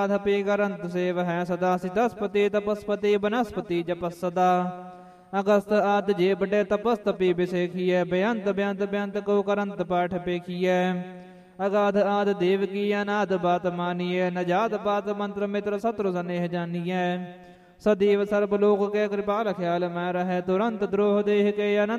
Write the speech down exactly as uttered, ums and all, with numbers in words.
ਪੀ ਕਰੰਤ save ਹੈ ਸਦਾ ਸਿਦਸਪਤੀ ਤਪਸਪਤੀ ਬਨਸਪਤੀ ਜਪਸ ਸਦਾ ਅਗਸਤ ਆਦ ਜੇ ਬਡੇ ਤਪਸ ਤਪੀ ਬਿਸੇਖੀਐ ਬੇਅੰਤ ਬੇਅੰਤ ਬੇਅੰਤ ਕੋ ਕਰੰਤ ਪਾਠ ਪੇਖੀਐ ਅਗਾਧ ਆਦ ਦੇਵ ਕੀ ਅਨਾਦ ਬਾਤ ਮਾਨੀਐ ਨਜਾਤ ਬਾਤ ਮੰਤਰ ਮਿੱਤਰ ਸਤਰ ਸਨੇਹ ਜਾਨੀਐ ਸਦੀਵ ਸਰਬ ਲੋਕ ਕੇ ਕਿਰਪਾਲ ਖਿਆਲ ਮੈਂ ਰਹਿ ਤੁਰੰਤ ਦਰੋਹ ਦੇਹ ਕੇ ਅਨੰਤ